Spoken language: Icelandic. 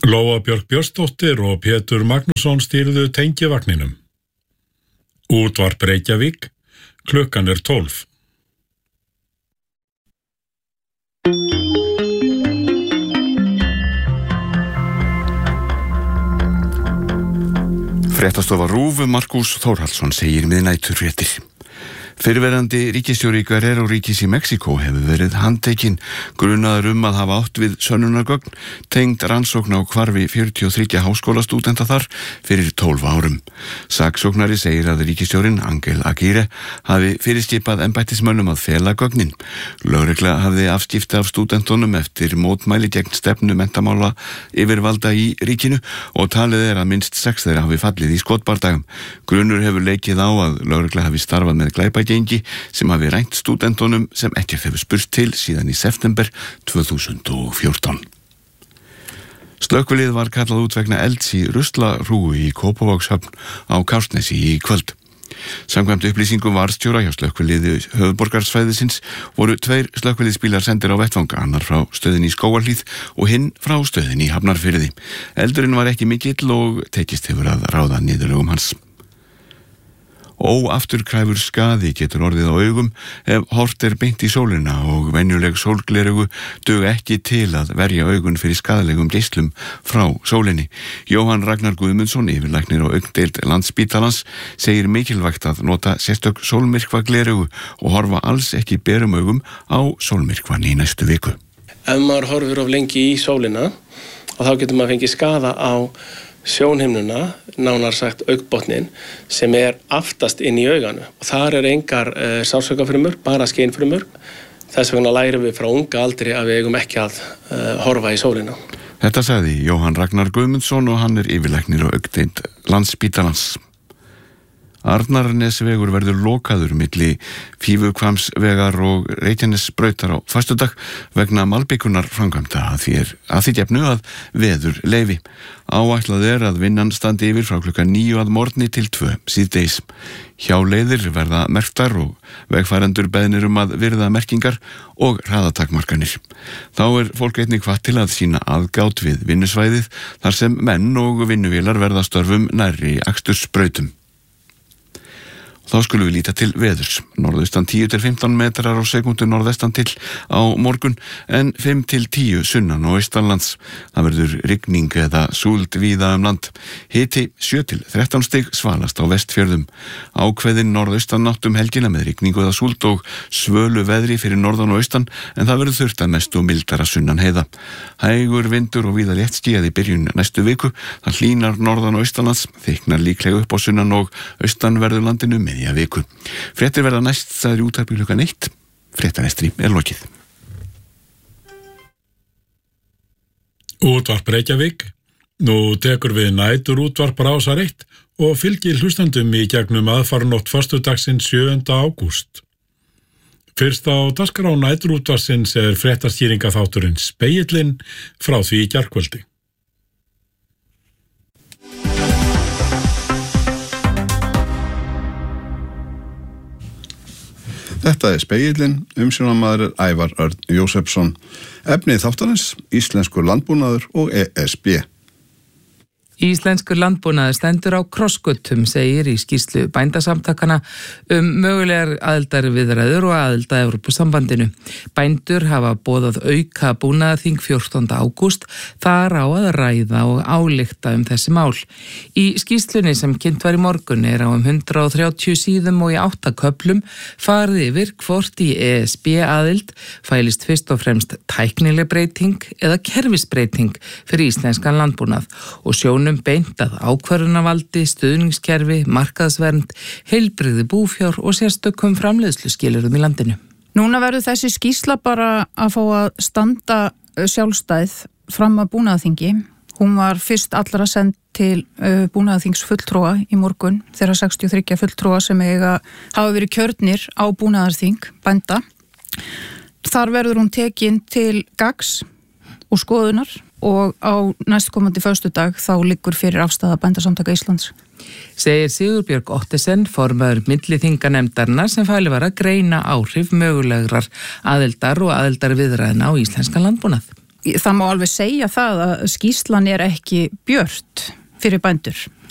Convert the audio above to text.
Lóa Björk Björnsdóttir og Pétur Magnússon stýrðu tengivagninum. Útvarp Reykjavík, klukkan 12. Fréttastofa RÚV Markús Þórhallsson segir miðnæturfréttir. Fyrrverandi ríkisstjóri Guerrero ríkis í Mexíkó hefur verið handtekinn grunaður að hafa átt við sönnunargögn tengd rannsókn á hvarfi 43 háskólastúdenta þar fyrir 12 árum. Saksóknari segir að ríkisstjórinn Ángel Aguirre hafi fyrirskipað embættismönnum að fela gögnin. Lögregla hafði afskipti af stúdentunum eftir mótmæli gegn stefnu menntamála yfirvalda í ríkinu og talið að minnst 6 þeirra hafi fallið í skotbardagum. Grunur hefur leikið á að lögregla hafi starfað með glæpagengi sem hafi rænt stúdentunum sem ekkert hefur spurst til síðan í september 2014. Slökkvilið var kallað út vegna elds í ruslahrúgu í Kópavogshöfn á Kársnesi í kvöld. Samkvæmt upplýsingum varðstjóra hjá slökkviliði höfuðborgarsvæðisins voru 2 slökkviliðsbílar sendir á vettvang, annar frá stöðinni í Skógarhlíð og hinn frá stöðinni í Hafnarfirði. Eldurinn var ekki mikill og tekist hefur að ráða niðurlögum hans. Óafturkræfur skaði getur orðið á augum ef hort beint í sólina og venjuleg sólgleraugu duga ekki til að verja augun fyrir skaðlegum geislum frá sólinni. Jóhann Ragnar Guðmundsson, yfirlæknir á augndeild Landspítalans, segir mikilvægt að nota sérstök sólmyrkvagleraugu og horfa alls ekki berum augum á sólmyrkvan í næstu viku. Ef maður horfir of lengi í sólina, og þá getur maður fengið skaða á sjónhimnuna, nánar sagt augbotnin, sem aftast inn í auganu. Og þar engar sársaukafrumur, bara skynfrumur. Þess vegna lærum við frá unga aldri að við eigum ekki að horfa í sólina. Þetta sagði Jóhann Ragnar Guðmundsson og hann yfirlæknir á augndeild Landspítalans. Arnarnesvegur verður lokaður milli Fífuhvammsvegar og Reykjanesbrautar á föstudag vegna malbikunar framkvæmda að því gefnu að veður leyfi. Áætlað að vinnan standi yfir frá klukkan 9 að morgni til 2 síðdegis. Hjáleiðir verða merktar og vegfarendur beðnir að virða merkingar og hraðatakmarkanir. Þá fólk einnig hvatt til að sýna aðgát við vinnusvæðið þar sem menn og vinnuvélar verða störfum nærri akstursbrautum. Þá skulum við líta til veðurs. Norðaustan 10 til 15 metrar á sekúndu norðestan til á morgun en 5 til 10 sunnan og austanlands. Það verður rigning eða súld víða land. Hiti 7 til 13 stig svalast á Vestfjörðum. Ákveðin norðaustan nátt helgina með rigningu eða súld og svölu veðri fyrir norðan og austan en það verður þurrt að mestu og mildara sunnan heiða. Hægur vindur og víða léttskýjað í byrjun næstu viku. Það hlýnar norðan og austanlands, þykknar líklega upp á sunnan og austanverðu landinu með viku. Fréttir verða næst staður í útvarpi klukkan 1. Fréttarestri lokið. Útvarp Reykjavík. Nú tekur við nætur útvarp Rásar 1 og fylgir hlustendum í gegnum aðfarnótt föstudagsins 7. ágúst. Fyrst á dagskrá nætur útvarpsins fréttaskýringaþátturinn Spegillinn frá því í gærkvöldi. Þetta Spegillinn, umsjónarmaður Ævar Örn Jósefsson. Efnið þáttarins, íslenskur landbúnaður og ESB. Íslenskur landbúnaður stendur á krossgötum, segir í skýrslu bændasamtakana mögulegar aðildarviðræður og aðild að Evrópusambandinu. Bændur hafa boðað auka búnaðarþing 14. ágúst, þar á að ræða og álykta þessi mál. Í skýrslunni sem kynnt var í morgun á 130 síðum og í 8 köflum farið yfir hvort í ESB aðild fælist fyrst og fremst tæknileg breyting eða kerfisbreyting fyrir íslenskan landbúnað og sjónum beint að ákvörðunarvaldi, stuðningskerfi, markaðsvernd, heilbrigði búfjár og sérstökum framleiðsluskilyrðum í landinu. Núna verður þessi skýrsla bara að fá að standa sjálfstæð fram að búnaðarþingi. Hún var fyrst allra send til búnaðarþings fulltrúa í morgun, þeirra 63 fulltrúa sem hafa verið kjörnir á búnaðarþing bænda. Þar verður hún tekin til gagns og skoðunar og á næstkomandi föstudag þá liggur fyrir afstaða bændasamtaka Íslands. Segir Sigurbjörg Ottesen, formaður milliþinganefndarinnar sem falið var að greina áhrif mögulegrar aðildar og aðildarviðræðna á íslenskan landbúnað. það má alveg segja það að skýrslan er ekki björt fyrir bændur.